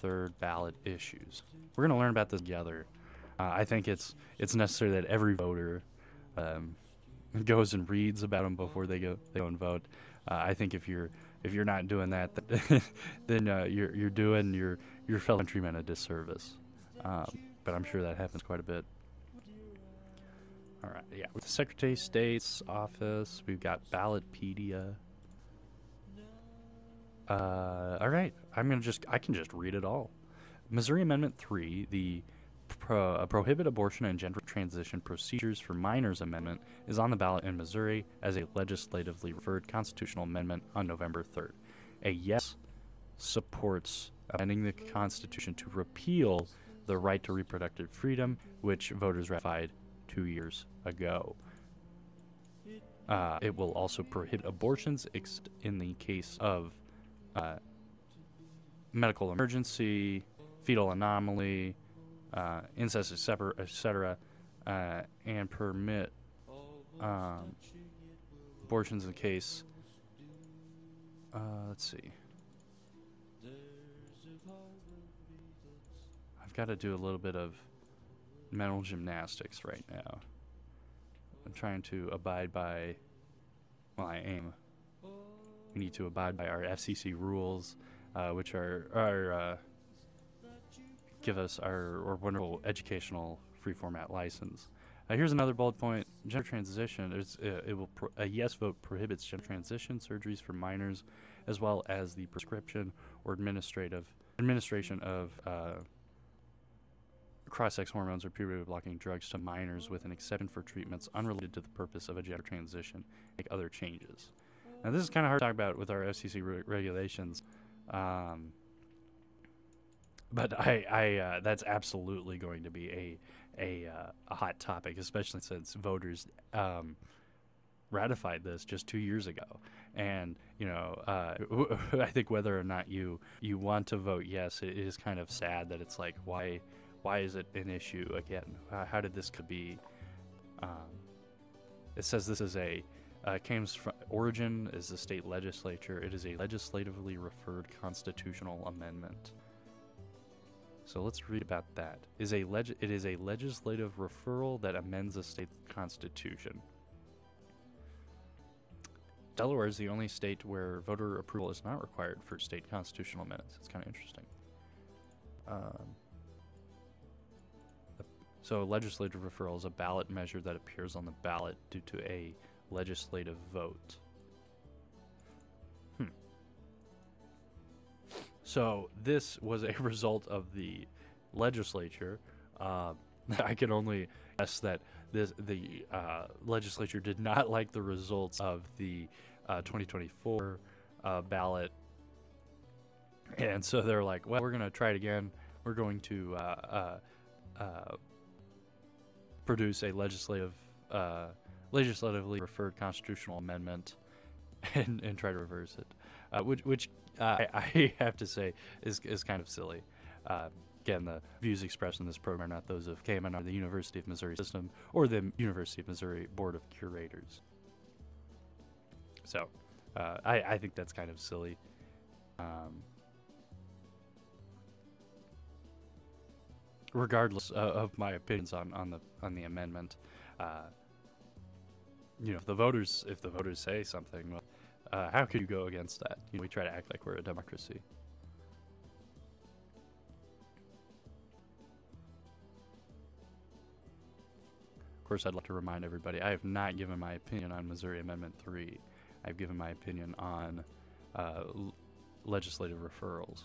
3rd ballot issues. We're going to learn about this together. I think it's necessary that every voter goes and reads about them before they go and vote. I think if you're not doing that, then you're doing your fellow countrymen a disservice. But I'm sure that happens quite a bit. All right, yeah. With the Secretary of State's office, we've got Ballotpedia. All right, I can just read it all. Missouri Amendment 3, the Prohibit Abortion and Gender Transition Procedures for Minors Amendment, is on the ballot in Missouri as a legislatively referred constitutional amendment on November 3rd. A yes supports amending the Constitution to repeal the right to reproductive freedom, which voters ratified 2 years ago. It will also prohibit abortions in the case of medical emergency, fetal anomaly, incest, etc., and permit abortions in case. Let's see. I've got to do a little bit of mental gymnastics right now. I'm trying to abide by. Well, I am. We need to abide by our FCC rules, which are give us our wonderful educational free format license. Here's another bullet point: gender transition. A yes vote prohibits gender transition surgeries for minors, as well as the prescription or administration of cross-sex hormones or puberty-blocking drugs to minors with an exception for treatments unrelated to the purpose of a gender transition, like other changes. Now, this is kind of hard to talk about with our FCC regulations, but I that's absolutely going to be a hot topic, especially since voters ratified this just 2 years ago. And I think whether or not you want to vote yes, it is kind of sad that it's like, why is it an issue again? How did this could be? It says this is Kane's origin is the state legislature. It is a legislatively referred constitutional amendment. So let's read about that. It is a legislative referral that amends a state constitution. Delaware is the only state where voter approval is not required for state constitutional amendments. It's kind of interesting. So legislative referral is a ballot measure that appears on the ballot due to a legislative vote. So this was a result of the legislature. I can only guess that the legislature did not like the results of the 2024 ballot, and so they're like, well, we're going to try it again. We're going to produce a legislatively referred constitutional amendment and try to reverse it, which I have to say is kind of silly. Again, the views expressed in this program are not those of KMN or the University of Missouri System or the University of Missouri Board of Curators. So I think that's kind of silly. Regardless of my opinions on the amendment, if the voters say something, well, how could you go against that? We try to act like we're a democracy. Of course, I'd like to remind everybody, I have not given my opinion on Missouri Amendment 3. I've given my opinion on legislative referrals.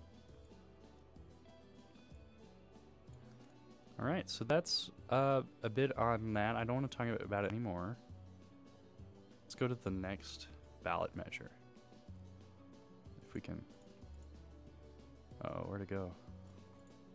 All right, so that's a bit on that. I don't want to talk about it anymore. Let's go to the next ballot measure. If we can... Oh, where'd it go?